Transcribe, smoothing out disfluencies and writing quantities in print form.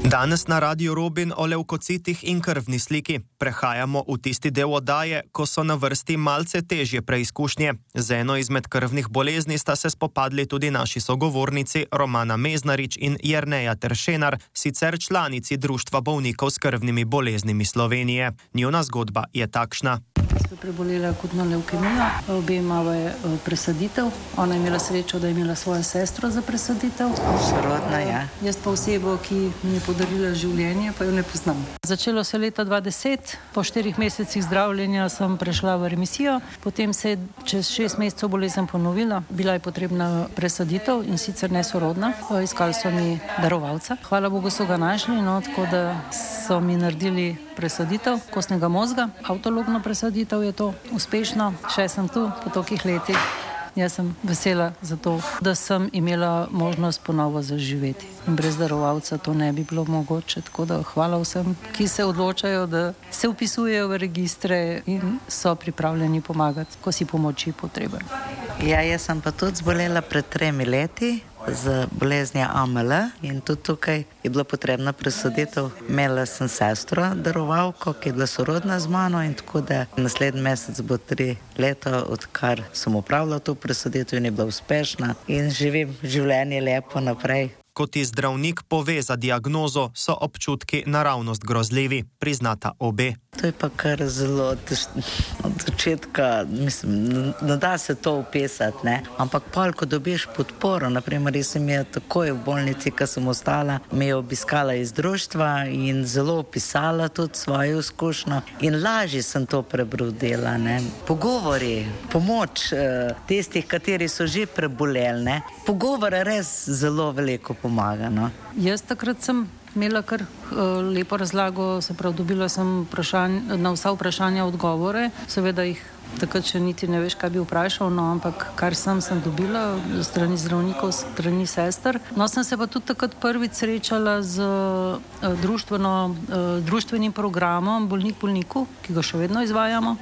Danes na Radiu Robin o levkocitih in krvni sliki. Prehajamo v tisti del oddaje, ko so na vrsti malce težje preizkušnje. Z eno izmed krvnih bolezni sta se spopadli tudi naši sogovornici Romana Meznarič in Jerneja Teršenar, sicer članici Društva bolnikov s krvnimi boleznimi Slovenije. Njuna zgodba je takšna. Sva prebolela akutno levkemijo, obe imava presaditev. Ona je imela srečo, da je imela svojo sestro za presaditev. Sorodna, ja. Jaz pa osebo, ki mi je podarila življenje, pa jo ne poznam. Začelo se leta 2010, po 4 mesecih zdravljenja sem prešla v remisijo, potem se je čez 6 mesecev bolezen ponovila. Bila je potrebna presaditev in sicer nesorodna. Iskali so mi darovalca. Hvala Bogu so ga našli, tako da so mi naredili presaditev kostnega mozga, autologno presaditev je to, uspešno, še sem tu po tolikih letih. Jaz sem vesela za to, da sem imela možnost ponovo zaživeti. In brez darovalca to ne bi bilo mogoče, tako da hvala vsem, ki se odločajo, da se vpisujejo v registre in so pripravljeni pomagati, ko si pomoči potreben. Ja, jaz sem pa tudi zbolela pred 3 leti z boleznijo AML in tudi tukaj je bila potrebna presaditev. Imela sem sestro darovalko, ki je bila sorodna z mano in tako da naslednji mesec bo 3 leta, odkar sem opravila to presaditev in je bila uspešna in živim življenje lepo naprej. Ko ti zdravnik pove za diagnozo, so občutki naravnost grozljivi, priznata obe. To je pa kar zelo od začetka, mislim, ne da se to opisati, ne? Ampak pol, ko dobiš podporo, naprimer, jaz sem je takoj v bolnici, ko sem ostala, me je obiskala iz društva in zelo opisala tudi svojo izkušnjo in lažje sem to prebrodila, ne? Pogovori, pomoč tistih, kateri so že preboleli, ne? Pogovore res zelo veliko pomaga, no? Jaz takrat sem imela kar lepo razlago, se pravi, dobila sem na vsa vprašanja odgovore, seveda jih takrat še niti ne veš, kaj bi vprašal, ampak kar sem dobila strani zdravnikov, strani sester. Sem se pa tudi takrat prvič srečala z društvenim programom Bolnik bolniku, ki ga še vedno izvajamo.